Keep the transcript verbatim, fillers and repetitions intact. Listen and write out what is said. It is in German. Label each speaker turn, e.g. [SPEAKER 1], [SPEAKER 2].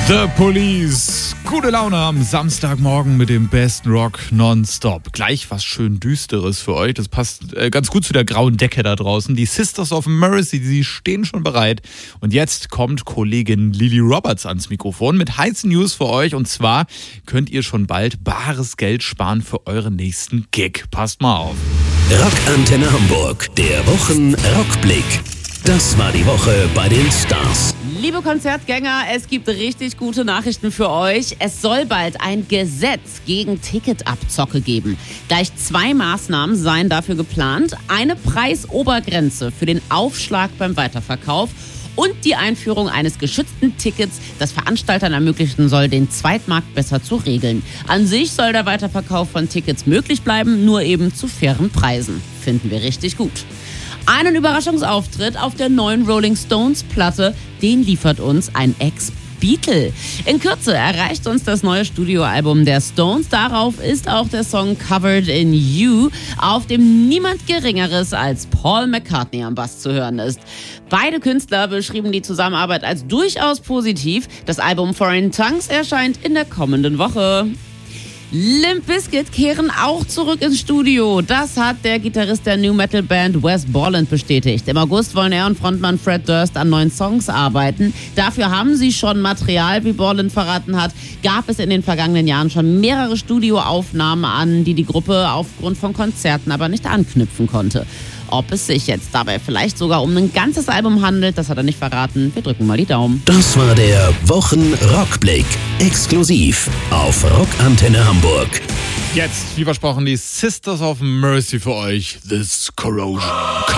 [SPEAKER 1] The Police. Gute Laune am Samstagmorgen mit dem besten Rock nonstop. Gleich was schön Düsteres für euch. Das passt äh, ganz gut zu der grauen Decke da draußen. Die Sisters of Mercy, die stehen schon bereit. Und jetzt kommt Kollegin Lily Roberts ans Mikrofon mit heißen News für euch. Und zwar könnt ihr schon bald bares Geld sparen für euren nächsten Gig. Passt mal auf.
[SPEAKER 2] Rockantenne Hamburg, der Wochen-Rockblick. Das war die Woche bei den Stars.
[SPEAKER 3] Liebe Konzertgänger, es gibt richtig gute Nachrichten für euch. Es soll bald ein Gesetz gegen Ticketabzocke geben. Gleich zwei Maßnahmen seien dafür geplant. Eine Preisobergrenze für den Aufschlag beim Weiterverkauf und die Einführung eines geschützten Tickets, das Veranstaltern ermöglichen soll, den Zweitmarkt besser zu regeln. An sich soll der Weiterverkauf von Tickets möglich bleiben, nur eben zu fairen Preisen. Finden wir richtig gut. Einen Überraschungsauftritt auf der neuen Rolling Stones Platte, den liefert uns ein Ex-Beatle. In Kürze erreicht uns das neue Studioalbum der Stones. Darauf ist auch der Song Covered in You, auf dem niemand Geringeres als Paul McCartney am Bass zu hören ist. Beide Künstler beschrieben die Zusammenarbeit als durchaus positiv. Das Album Foreign Tongues erscheint in der kommenden Woche. Limp Bizkit kehren auch zurück ins Studio. Das hat der Gitarrist der New Metal Band Wes Borland bestätigt. Im August wollen er und Frontmann Fred Durst an neuen Songs arbeiten. Dafür haben sie schon Material, wie Borland verraten hat. Gab es in den vergangenen Jahren schon mehrere Studioaufnahmen, an die die Gruppe aufgrund von Konzerten aber nicht anknüpfen konnte. Ob es sich jetzt dabei vielleicht sogar um ein ganzes Album handelt, das hat er nicht verraten. Wir drücken mal die Daumen.
[SPEAKER 2] Das war der Wochen-Rockblick. Exklusiv auf Rockantenne Hamburg.
[SPEAKER 1] Jetzt, wie versprochen, die Sisters of Mercy für euch. This Corrosion.